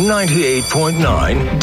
98.9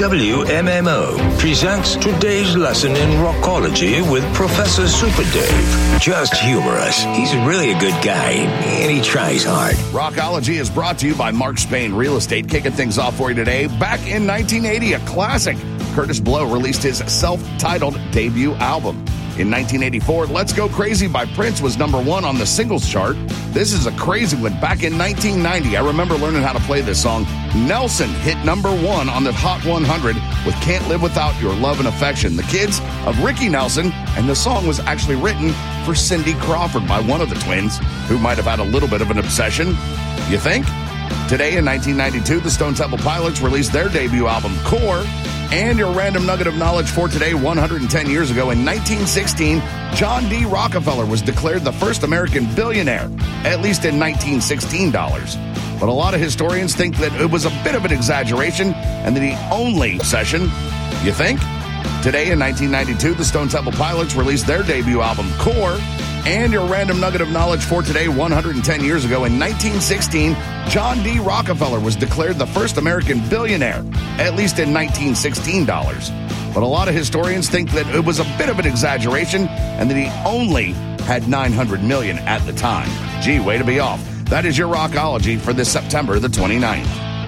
WMMO presents today's lesson in rockology with Professor Super Dave. Just humorous. He's really a good guy, and he tries hard. Rockology is brought to you by Mark Spain Real Estate. Kicking things off for you today. Back in 1980, a classic. Curtis Blow released his self-titled debut album. In 1984, Let's Go Crazy by Prince was #1 on the singles chart. This is a crazy one. Back in 1990, I remember learning how to play this song. Nelson hit #1 on the Hot 100 with Can't Live Without Your Love and Affection. The kids of Ricky Nelson, and the song was actually written for Cindy Crawford by one of the twins, who might have had a little bit of an obsession. You think? Today in 1992, the Stone Temple Pilots released their debut album, Core. And your random nugget of knowledge for today, 110 years ago in 1916, John D. Rockefeller was declared the first American billionaire, at least in 1916 dollars. But a lot of historians think that it was a bit of an exaggeration and that he only obsession. You think? Today in 1992, the Stone Temple Pilots released their debut album, Core. And your random nugget of knowledge for today, 110 years ago in 1916, John D. Rockefeller was declared the first American billionaire, at least in 1916 dollars. But a lot of historians think that it was a bit of an exaggeration and that he only had 900 million at the time. Gee, way to be off. That is your Rockology for this September the 29th.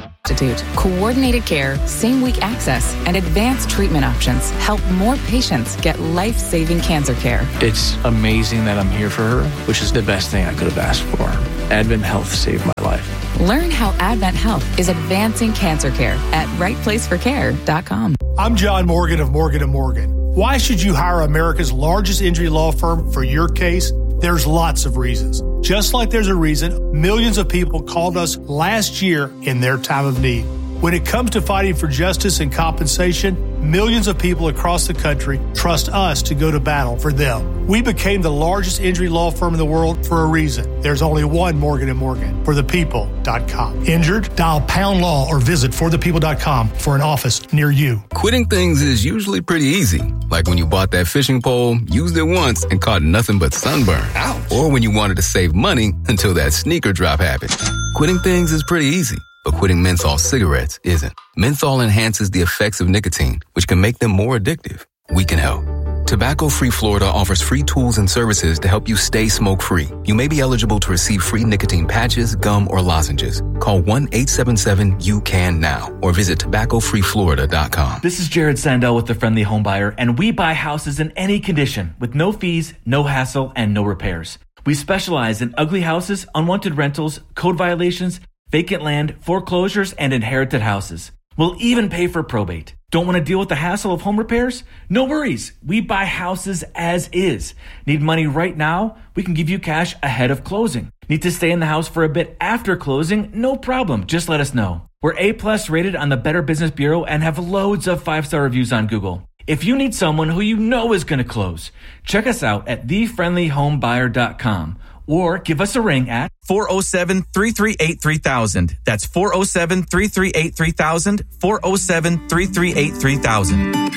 Coordinated care, same-week access, and advanced treatment options help more patients get life-saving cancer care. It's amazing that I'm here for her, which is the best thing I could have asked for. Advent Health saved my life. Learn how Advent Health is advancing cancer care at rightplaceforcare.com. I'm John Morgan of Morgan & Morgan. Why should you hire America's largest injury law firm for your case? There's lots of reasons. Just like there's a reason millions of people called us last year in their time of need. When it comes to fighting for justice and compensation, millions of people across the country trust us to go to battle for them. We became the largest injury law firm in the world for a reason. There's only one Morgan & Morgan, forthepeople.com. Injured? Dial pound law or visit forthepeople.com for an office near you. Quitting things is usually pretty easy. Like when you bought that fishing pole, used it once, and caught nothing but sunburn. Ouch. Or when you wanted to save money until that sneaker drop happened. Quitting things is pretty easy. But quitting menthol cigarettes isn't. Menthol enhances the effects of nicotine, which can make them more addictive. We can help. Tobacco Free Florida offers free tools and services to help you stay smoke-free. You may be eligible to receive free nicotine patches, gum, or lozenges. Call 1-877-YOU-CAN-NOW or visit tobaccofreeflorida.com. This is Jared Sandell with The Friendly Home Buyer, and we buy houses in any condition with no fees, no hassle, and no repairs. We specialize in ugly houses, unwanted rentals, code violations, vacant land, foreclosures, and inherited houses. We'll even pay for probate. Don't want to deal with the hassle of home repairs? No worries. We buy houses as is. Need money right now? We can give you cash ahead of closing. Need to stay in the house for a bit after closing? No problem. Just let us know. We're A+ rated on the Better Business Bureau and have loads of 5-star reviews on Google. If you need someone who you know is going to close, check us out at thefriendlyhomebuyer.com. Or give us a ring at 407-338-3000. That's 407-338-3000, 407-338-3000.